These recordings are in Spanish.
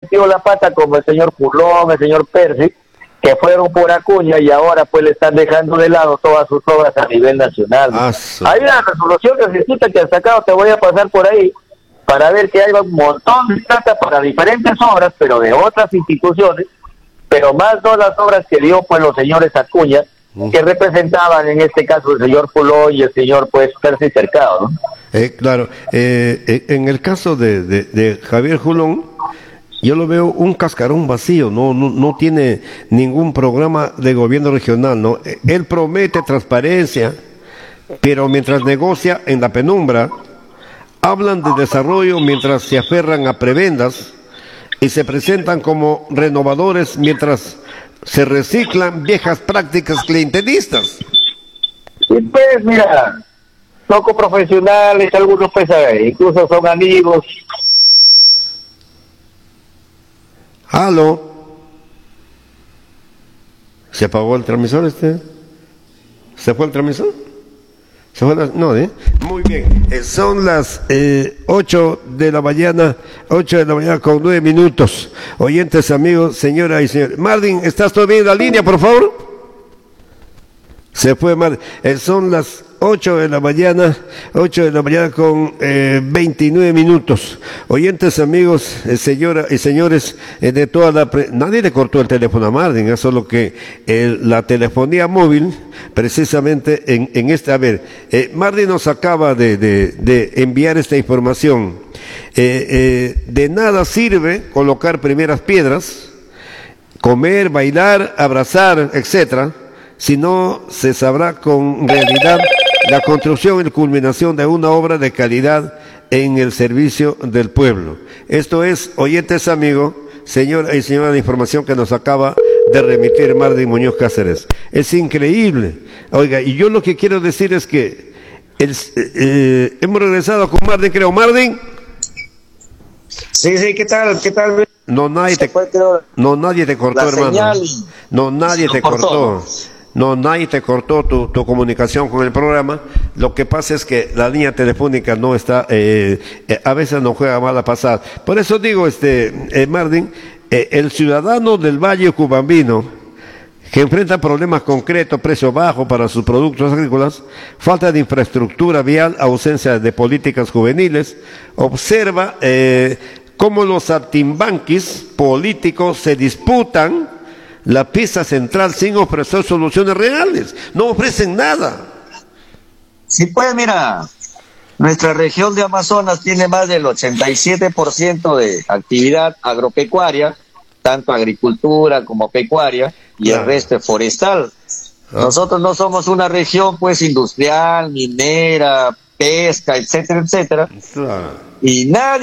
metido la pata como el señor Pulón, el señor Percy, que fueron por Acuña y ahora pues le están dejando de lado todas sus obras a nivel nacional. Hay una resolución que que han sacado, te voy a pasar por ahí, para ver que hay un montón de plata para diferentes obras, pero de otras instituciones, pero más no las obras que dio pues los señores Acuña, que representaban en este caso el señor Pulón y el señor pues Percy Cercado, ¿no? Claro, en el caso de Javier Julón, yo lo veo un cascarón vacío, no tiene ningún programa de gobierno regional, ¿no? Él promete transparencia, pero mientras negocia en la penumbra, hablan de desarrollo mientras se aferran a prebendas y se presentan como renovadores mientras se reciclan viejas prácticas clientelistas. Y pues mira, poco profesionales, algunos pues incluso son amigos. ¿Aló? ¿Se apagó el transmisor ¿Se fue el transmisor? ¿Se fue no, Muy bien, son las 8 de la mañana con 9 minutos. Oyentes, amigos, señoras y señores. Marvin, ¿estás todavía en la línea, por favor? Se fue Marvin. Son las 8 de la mañana con 29 minutos. Oyentes, amigos, señoras y señores, de toda la... Nadie le cortó el teléfono a Marvin, eso es lo que la telefonía móvil, precisamente en esta... A ver, Marvin nos acaba de enviar esta información. De nada sirve colocar primeras piedras, comer, bailar, abrazar, etcétera, si no se sabrá con realidad la construcción y culminación de una obra de calidad en el servicio del pueblo. Esto es, oyentes amigos, señora y señora, la información que nos acaba de remitir Marvin Muñoz Cáceres. Es increíble. Oiga, y yo lo que quiero decir es que hemos regresado con Marvin, creo. ¿Marvin? Sí, ¿qué tal? Nadie te cortó, hermano. Nadie te cortó. Nadie te cortó tu comunicación con el programa. Lo que pasa es que la línea telefónica no está, a veces no juega mala pasada. Por eso digo, Marvin, el ciudadano del Valle Cubambino, que enfrenta problemas concretos, precio bajo para sus productos agrícolas, falta de infraestructura vial, ausencia de políticas juveniles, observa cómo los saltimbanquis políticos se disputan la pieza central sin ofrecer soluciones reales. No ofrecen nada. Sí, pues mira, nuestra región de Amazonas tiene más del 87% de actividad agropecuaria, tanto agricultura como pecuaria, y el resto es forestal. Nosotros no somos una región pues industrial, minera, pesca, etcétera, etcétera. Y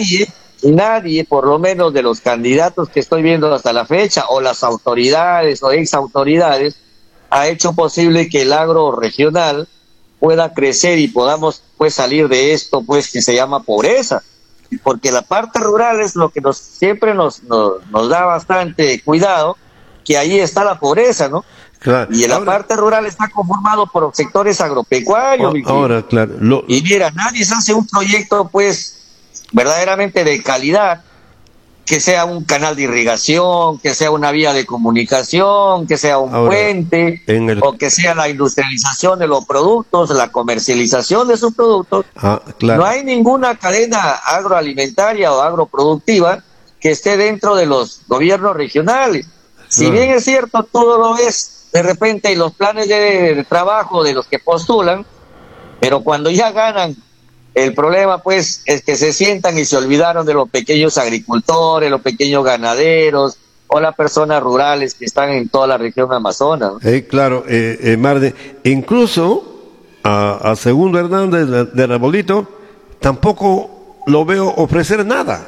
nadie, por lo menos de los candidatos que estoy viendo hasta la fecha, o las autoridades o ex autoridades, ha hecho posible que el agro regional pueda crecer y podamos pues salir de esto pues que se llama pobreza, porque la parte rural es lo que siempre nos da bastante cuidado, que ahí está la pobreza, ¿no? Claro. Y en la parte rural está conformado por sectores agropecuarios. Y mira, nadie se hace un proyecto pues verdaderamente de calidad, que sea un canal de irrigación, que sea una vía de comunicación, que sea un puente, o que sea la industrialización de los productos, la comercialización de sus productos. No hay ninguna cadena agroalimentaria o agroproductiva que esté dentro de los gobiernos regionales. Si bien es cierto, todo lo ves de repente en los planes de trabajo de los que postulan, pero cuando ya ganan, el problema pues es que se sientan y se olvidaron de los pequeños agricultores, los pequeños ganaderos o las personas rurales que están en toda la región Amazonas. Claro, Marde, incluso a Segundo Hernández de Arbolito tampoco lo veo ofrecer nada.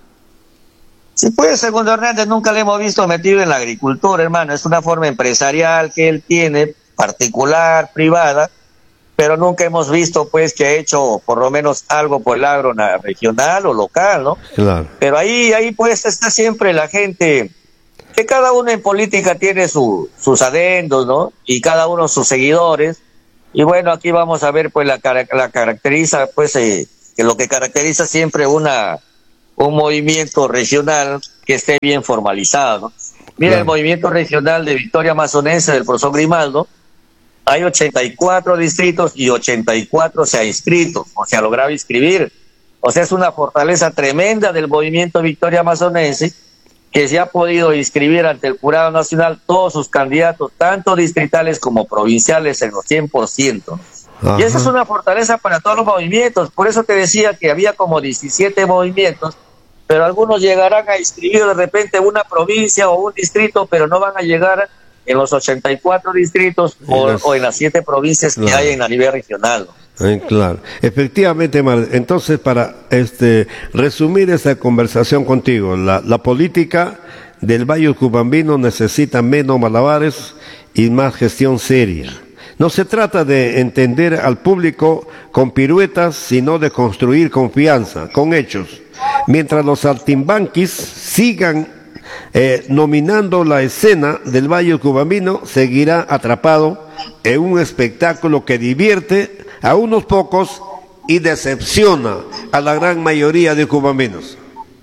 Sí, pues Segundo Hernández nunca le hemos visto metido en la agricultura, hermano. Es una forma empresarial que él tiene, particular, privada, pero nunca hemos visto pues que ha hecho por lo menos algo por el agro regional o local, ¿no? Claro. Pero ahí pues está siempre la gente, que cada uno en política tiene sus adendos, ¿no? Y cada uno sus seguidores. Y bueno, aquí vamos a ver pues la caracteriza, pues que lo que caracteriza siempre una un movimiento regional que esté bien formalizado, ¿no? Mira, el movimiento regional de Victoria Amazonense del profesor Grimaldo, hay 84 distritos y 84 se ha inscrito, o se ha logrado inscribir. O sea, es una fortaleza tremenda del movimiento Victoria Amazonense, que se ha podido inscribir ante el Jurado Nacional todos sus candidatos, tanto distritales como provinciales, en los 100%. Y esa es una fortaleza para todos los movimientos. Por eso te decía que había como 17 movimientos, pero algunos llegarán a inscribir de repente una provincia o un distrito, pero no van a llegar en los 84 distritos o en las 7 provincias que hay a nivel regional. Claro, efectivamente, entonces para resumir esta conversación contigo, la política del Valle Urcubambino necesita menos malabares y más gestión seria. No se trata de entender al público con piruetas, sino de construir confianza, con hechos. Mientras los saltimbanquis sigan nominando la escena del Valle Urcubambino, seguirá atrapado en un espectáculo que divierte a unos pocos y decepciona a la gran mayoría de cubambinos.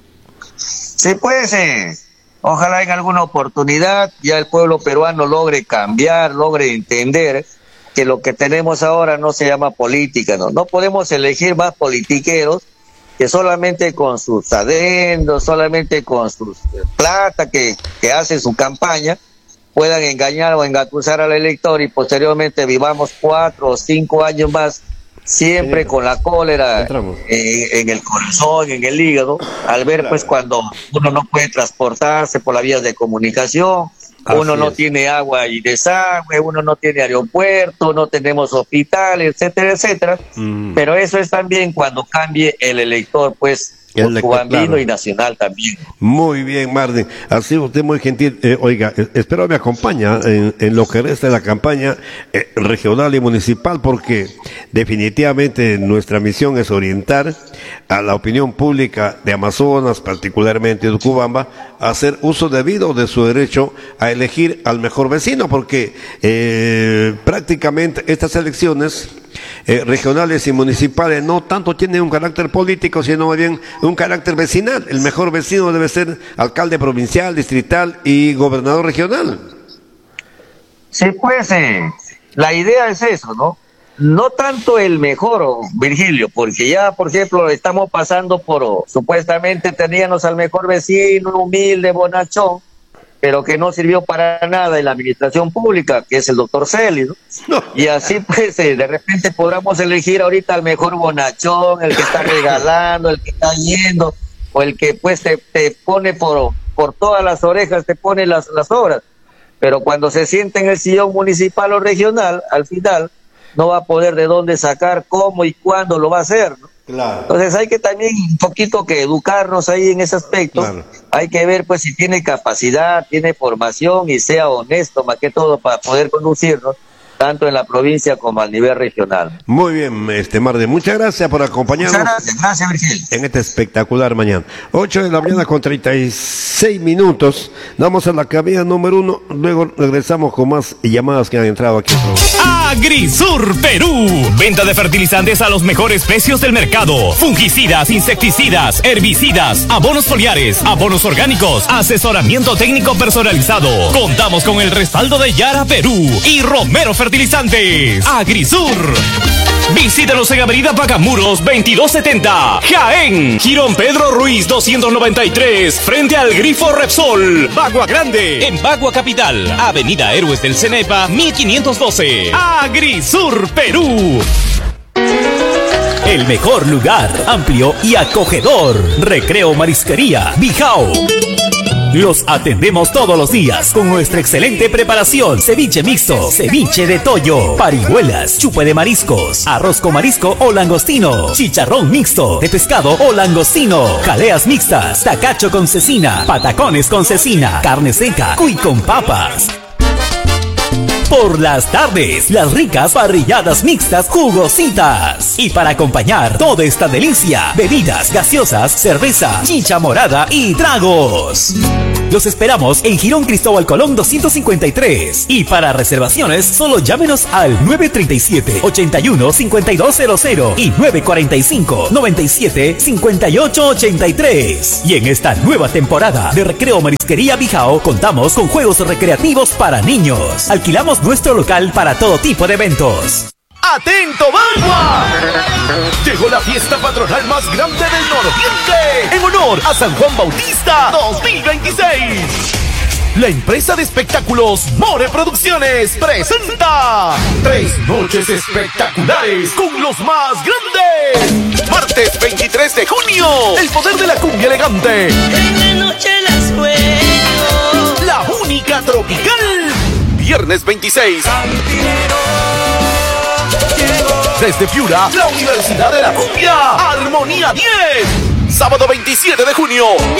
Sí, pues, ojalá en alguna oportunidad ya el pueblo peruano logre cambiar, logre entender que lo que tenemos ahora no se llama política, ¿no? No podemos elegir más politiqueros que solamente con sus adendos, solamente con sus plata que hacen su campaña, puedan engañar o engatusar al elector y posteriormente vivamos 4 o 5 años más siempre con la cólera en el corazón, en el hígado, al ver pues cuando uno no puede transportarse por las vías de comunicación, uno no tiene agua y desagüe, uno no tiene aeropuerto, no tenemos hospitales, etcétera, etcétera. Pero eso es también cuando cambie el elector, pues, cubambino y nacional también. Muy bien, Marden. Así usted muy gentil. Oiga, espero me acompaña en lo que resta de la campaña regional y municipal, porque definitivamente nuestra misión es orientar a la opinión pública de Amazonas, particularmente de Urcubamba, a hacer uso debido de su derecho a elegir al mejor vecino, porque prácticamente estas elecciones regionales y municipales no tanto tienen un carácter político, sino más bien un carácter vecinal. El mejor vecino debe ser alcalde provincial, distrital y gobernador regional. Sí, pues la idea es eso, ¿no? No tanto el mejor, Virgilio, porque ya, por ejemplo, estamos pasando por, supuestamente teníamos al mejor vecino, humilde, bonachón, pero que no sirvió para nada en la administración pública, que es el doctor Celis, ¿no? Y así pues de repente podamos elegir ahorita al mejor bonachón, el que está regalando, el que está yendo, o el que pues te pone por todas las orejas, te pone las obras, pero cuando se siente en el sillón municipal o regional, al final no va a poder de dónde sacar, cómo y cuándo lo va a hacer, ¿no? Claro. Entonces hay que también un poquito que educarnos ahí en ese aspecto. Claro. Hay que ver pues si tiene capacidad, tiene formación y sea honesto más que todo para poder conducirnos tanto en la provincia como a nivel regional. Muy bien, Marden, muchas gracias por acompañarnos. Gracias, Virgil. En este espectacular mañana. 8 de la mañana con 36 minutos. Vamos a la cabina número 1, luego regresamos con más llamadas que han entrado aquí. Agrisur Perú. Venta de fertilizantes a los mejores precios del mercado. Fungicidas, insecticidas, herbicidas, abonos foliares, abonos orgánicos, asesoramiento técnico personalizado. Contamos con el respaldo de Yara Perú y Romero Fertilizantes. Agrisur. Visítanos en Avenida Pacamuros 2270, Jaén. Girón Pedro Ruiz 293, frente al Grifo Repsol. Bagua Grande, en Bagua Capital. Avenida Héroes del Cenepa 1512. Agrisur Perú. El mejor lugar, amplio y acogedor. Recreo Marisquería Bijao. Los atendemos todos los días con nuestra excelente preparación. Ceviche mixto, ceviche de toyo, parihuelas, chupe de mariscos, arroz con marisco o langostino, chicharrón mixto de pescado o langostino, jaleas mixtas, tacacho con cecina, patacones con cecina, carne seca, cuy con papas. Por las tardes, las ricas parrilladas mixtas jugositas. Y para acompañar toda esta delicia, bebidas gaseosas, cerveza, chicha morada y tragos. Los esperamos en Girón Cristóbal Colón 253. Y para reservaciones, solo llámenos al 937-81-5200 y 945-97-5883. Y en esta nueva temporada de Recreo Marisquería Bijao, contamos con juegos recreativos para niños. Alquilamos nuestro local para todo tipo de eventos. ¡Atento, Bagua! Llegó la fiesta patronal más grande del nororiente en honor a San Juan Bautista 2026. La empresa de espectáculos More Producciones presenta 3 noches espectaculares con los más grandes. Martes 23 de junio, el poder de la cumbia elegante. En la noche la sueño. La única tropical. Viernes 26. Desde Piura, la Universidad de la Cumbia, Armonía 10. Sábado 27 de junio.